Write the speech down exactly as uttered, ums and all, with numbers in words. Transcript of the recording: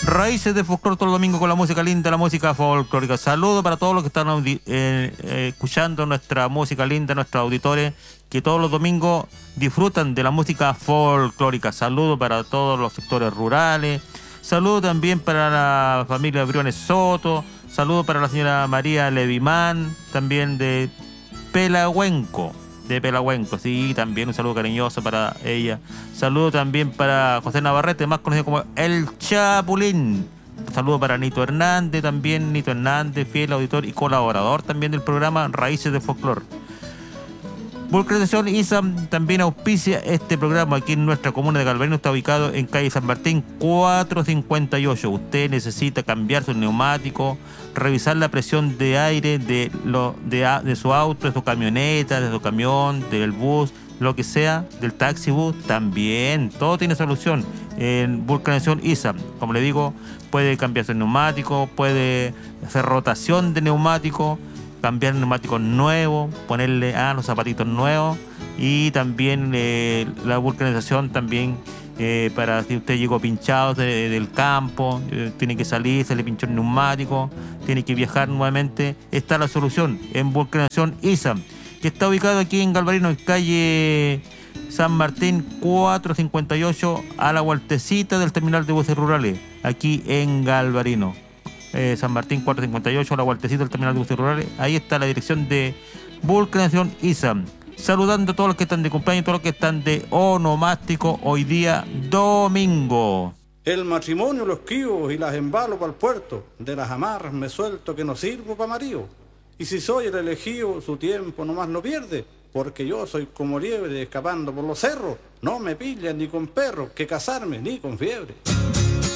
Raíces de Folclor todo el domingo con la música linda, la música folclórica. Saludos para todos los que están audi- eh, eh, escuchando nuestra música linda, nuestros auditores, que todos los domingos disfrutan de la música folclórica. Saludos para todos los sectores rurales. Saludos también para la familia Briones Soto. Saludos para la señora María Levimán, también de Pelagüenco. De Pelagüenco, sí, también un saludo cariñoso para ella. Saludo también para José Navarrete, más conocido como El Chapulín. Saludo para Nito Hernández, también Nito Hernández, fiel auditor y colaborador también del programa Raíces de Folclor. Vulcanización I S A M también auspicia este programa aquí en nuestra comuna de Galvarino. Está ubicado en calle San Martín cuatrocientos cincuenta y ocho. Usted necesita cambiar su neumático, revisar la presión de aire de, lo, de, de su auto, de su camioneta, de su camión, del bus, lo que sea, del taxi bus, también. Todo tiene solución en Vulcanización I S A M. Como le digo, puede cambiar su neumático, puede hacer rotación de neumático, cambiar neumáticos nuevos, ponerle a ah, los zapatitos nuevos, y también eh, la vulcanización también eh, para si usted llegó pinchado de, del campo, eh, tiene que salir, se le pinchó el neumático, tiene que viajar nuevamente. Está la solución en Vulcanización I S A M, que está ubicado aquí en Galvarino, en calle San Martín cuatrocientos cincuenta y ocho, a la vueltecita del terminal de buses rurales, aquí en Galvarino. Eh, San Martín cuatrocientos cincuenta y ocho, la vueltecita del terminal de buses rurales. Ahí está la dirección de Vulcanización I S A M. Saludando a todos los que están de cumpleaños, todos los que están de onomástico hoy día domingo. El matrimonio lo esquivo y las embalo para el puerto. De las amarras me suelto que no sirvo para marido. Y si soy el elegido, su tiempo nomás lo pierde. Porque yo soy como liebre escapando por los cerros. No me pillan ni con perro, que casarme ni con fiebre.